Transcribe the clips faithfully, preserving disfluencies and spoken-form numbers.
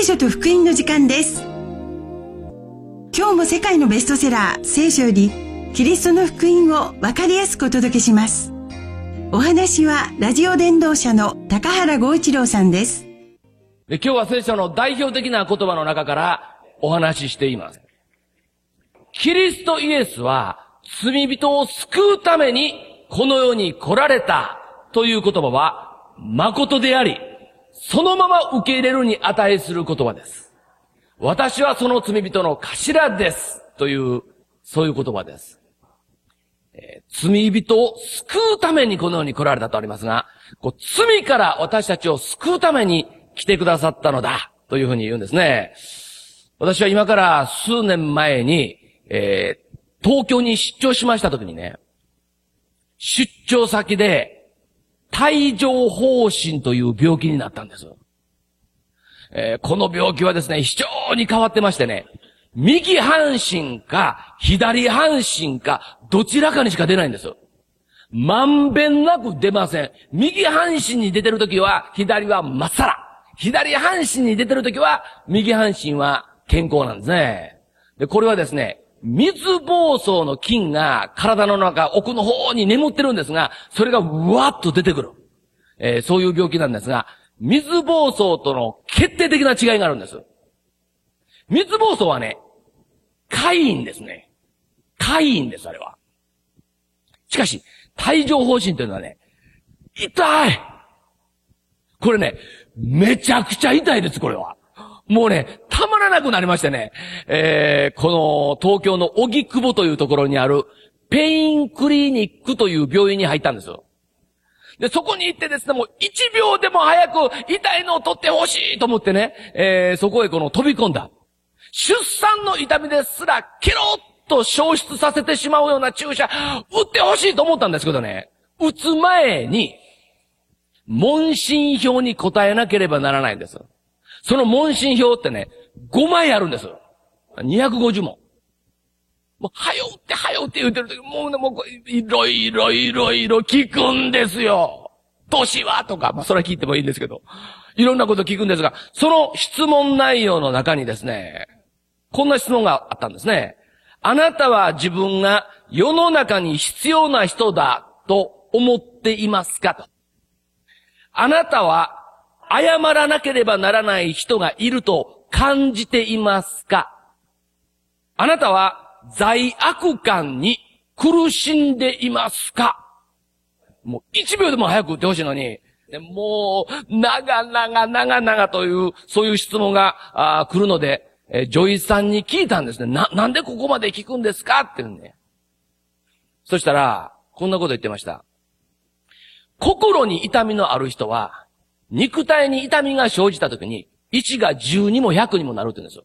聖書と福音の時間です。今日も世界のベストセラー聖書よりキリストの福音を分かりやすくお届けします。お話はラジオ伝道者の高原剛一郎さんです。 で、今日は聖書の代表的な言葉の中からお話ししています。キリストイエスは罪人を救うためにこの世に来られたという言葉は誠であり、そのまま受け入れるに値する言葉です。私はその罪人の頭ですという、そういう言葉です。えー、罪人を救うためにこの世に来られたとありますが、こう罪から私たちを救うために来てくださったのだというふうに言うんですね。私は今から数年前に、えー、東京に出張しましたときにね、出張先で帯状疱疹という病気になったんです。えー、この病気はですね、非常に変わってましてね、右半身か左半身かどちらかにしか出ないんです。まんべんなく出ません。右半身に出てるときは左はまっさら。左半身に出てるときは右半身は健康なんですね。で、これはですね、水疱瘡の菌が体の中奥の方に眠ってるんですが、それがうわっと出てくる。えー、そういう病気なんですが、水疱瘡との決定的な違いがあるんです。水疱瘡はね、潰瘍ですね。潰瘍です、あれは。しかし、帯状疱疹というのはね、痛い。これね、めちゃくちゃ痛いです、これは。もうね、たまらなくなりましてね、えー、この東京の荻窪というところにあるペインクリニックという病院に入ったんですよ。で、そこに行ってですね、もう一秒でも早く痛いのを取ってほしいと思ってね、えー、そこへこの飛び込んだ。出産の痛みですらケロッと消失させてしまうような注射、打ってほしいと思ったんですけどね、打つ前に、問診票に答えなければならないんです。その問診票ってね、ごまいあるんです。にひゃくごじゅうもん。もう、はよ打って、はよ打って言ってるとき、もうね、もう、いろいろいろいろ聞くんですよ。年はとか、まあ、それは聞いてもいいんですけど、いろんなこと聞くんですが、その質問内容の中にですね、こんな質問があったんですね。あなたは自分が世の中に必要な人だと思っていますかと。あなたは謝らなければならない人がいると感じていますか？あなたは罪悪感に苦しんでいますか？もう一秒でも早く打ってほしいのに、もう長々長々という、そういう質問が来るので、え女医さんに聞いたんですね。な、なんでここまで聞くんですかって言うんで。そしたら、こんなこと言ってました。心に痛みのある人は、肉体に痛みが生じたときに、いちがじゅうにもひゃくにもなるって言うんですよ。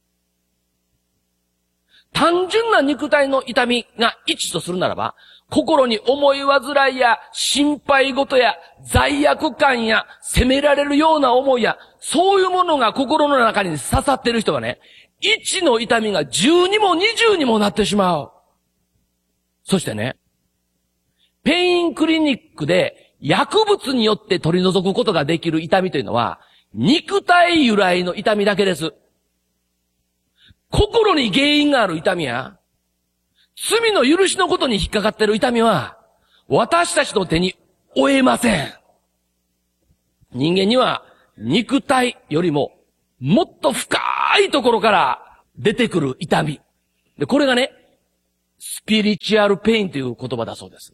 単純な肉体の痛みがいちとするならば、心に思い煩いや心配事や罪悪感や責められるような思いや、そういうものが心の中に刺さっている人はね、いちの痛みがじゅうにもにじゅうにもなってしまう。そしてね、ペインクリニックで薬物によって取り除くことができる痛みというのは、肉体由来の痛みだけです。心に原因がある痛みや、罪の許しのことに引っかかっている痛みは、私たちの手に負えません。人間には肉体よりももっと深いところから出てくる痛み。で、これがね、スピリチュアルペインという言葉だそうです。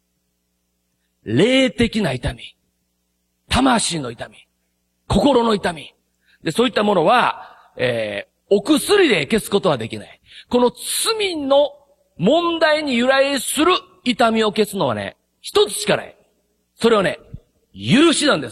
霊的な痛み、魂の痛み、心の痛み。で、そういったものは、えー、お薬で消すことはできない。この罪の問題に由来する痛みを消すのはね、一つしかない。それはね、許しなんです。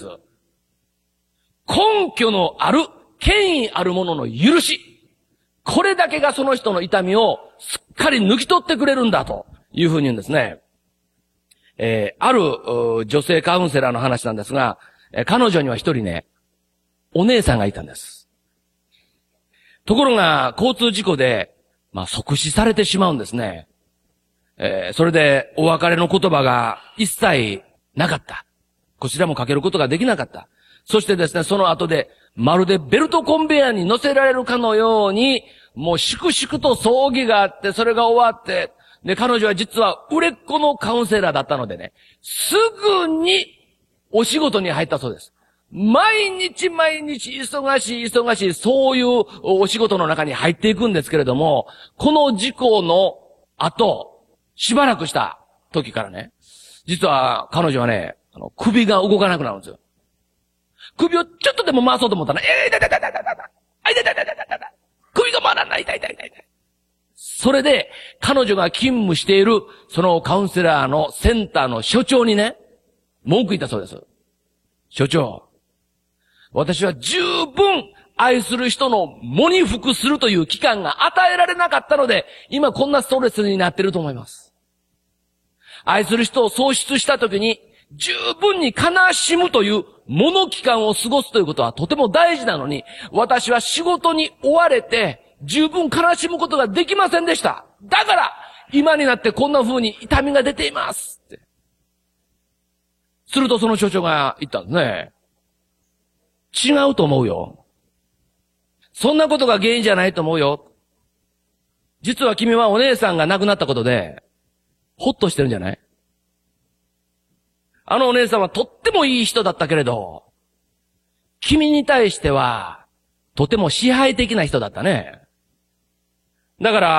根拠のある、権威あるものの許し。これだけがその人の痛みをすっかり抜き取ってくれるんだというふうに言うんですね。えー、ある女性カウンセラーの話なんですが、えー、彼女には一人ね、お姉さんがいたんです。ところが、交通事故で、まあ、即死されてしまうんですね。えー、それで、お別れの言葉が一切なかった。こちらもかけることができなかった。そしてですね、その後で、 まるでベルトコンベヤーに乗せられるかのように、もう粛々と葬儀があって、それが終わって、で、彼女は実は売れっ子のカウンセラーだったのでね、すぐにお仕事に入ったそうです。毎日毎日忙しい忙しい、そういうお仕事の中に入っていくんですけれども、この事故の後、しばらくした時からね、実は彼女はね、あの首が動かなくなるんですよ。首をちょっとでも回そうと思ったら、えー、痛い痛い痛い痛い痛い痛い痛い痛い痛い痛い痛い、首が回らない、痛い痛い痛い痛い。それで、彼女が勤務している、そのカウンセラーのセンターの所長にね、文句言ったそうです。所長、私は十分愛する人の喪に服するという期間が与えられなかったので、今こんなストレスになっていると思います。愛する人を喪失した時に、十分に悲しむという喪の期間を過ごすということはとても大事なのに、私は仕事に追われて十分悲しむことができませんでした。だから今になってこんな風に痛みが出ていますって。するとその所長が言ったんですね。違うと思うよ。そんなことが原因じゃないと思うよ。実は君はお姉さんが亡くなったことでほっとしてるんじゃない？あのお姉さんはとってもいい人だったけれど、君に対しては、とても支配的な人だったね。だから、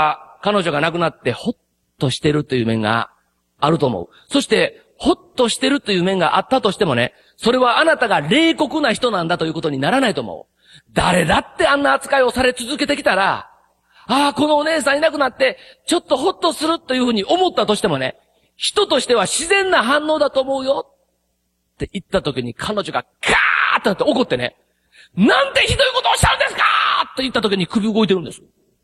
彼女が亡くなってほっとしてるという面があると思う。そして、ほっとしてるという面があったとしてもね、それはあなたが冷酷な人なんだということにならないと思う。誰だってあんな扱いをされ続けてきたら、ああ、このお姉さんいなくなって、ちょっとほっとするというふうに思ったとしてもね、人としては自然な反応だと思うよって言った時に彼女がガーッとなって怒ってね、なんてひどいことをしたんですかって言った時に首動いてるんです。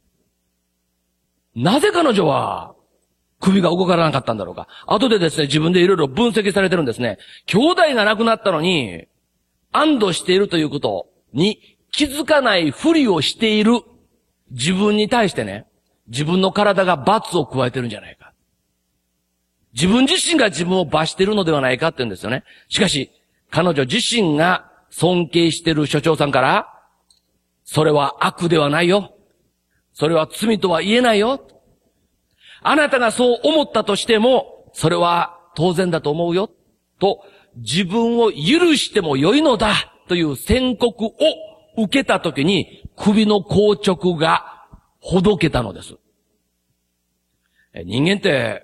なぜ彼女は首が動かなかったんだろうか。後でですね、自分でいろいろ分析されてるんですね。兄弟が亡くなったのに安堵しているということに気づかないふりをしている自分に対してね、自分の体が罰を加えてるんじゃないか。自分自身が自分を罰しているのではないかって言うんですよね。しかし、彼女自身が尊敬している所長さんから、それは悪ではないよ。それは罪とは言えないよ。あなたがそう思ったとしても、それは当然だと思うよ。と、自分を許しても良いのだという宣告を受けたときに、首の硬直がほどけたのです。人間って、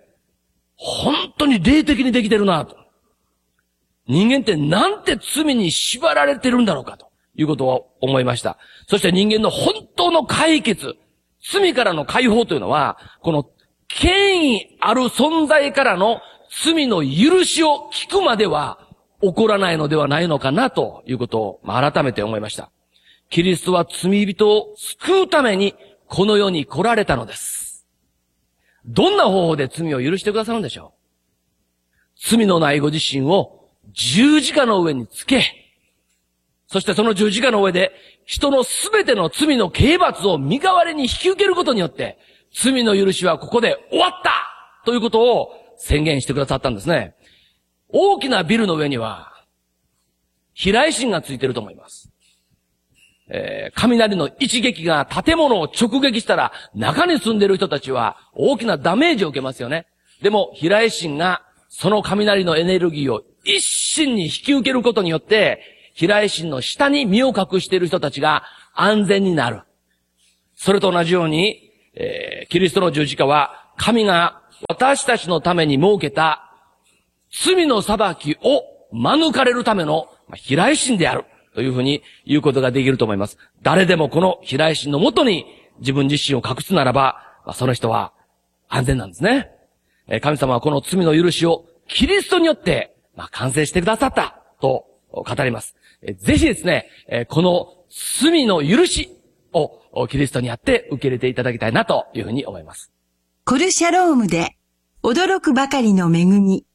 本当に霊的にできてるなと。人間ってなんて罪に縛られてるんだろうかということを思いました。そして人間の本当の解決、罪からの解放というのは、この権威ある存在からの罪の許しを聞くまでは起こらないのではないのかなということを改めて思いました。キリストは罪人を救うためにこの世に来られたのです。どんな方法で罪を許してくださるんでしょう。罪のないご自身を十字架の上につけ、そしてその十字架の上で人のすべての罪の刑罰を身代わりに引き受けることによって、罪の許しはここで終わったということを宣言してくださったんですね。大きなビルの上には避雷針がついていると思います。えー、雷の一撃が建物を直撃したら中に住んでいる人たちは大きなダメージを受けますよね。でも避雷針がその雷のエネルギーを一身に引き受けることによって避雷針の下に身を隠している人たちが安全になる。それと同じように、えー、キリストの十字架は神が私たちのために設けた罪の裁きを免れるための避雷針である。というふうに言うことができると思います。誰でもこの避雷針のもとに自分自身を隠すならば、その人は安全なんですね。神様はこの罪の許しをキリストによって完成してくださったと語ります。ぜひですね、この罪の許しをキリストにあって受け入れていただきたいなというふうに思います。 コルシャロームで驚くばかりの恵み。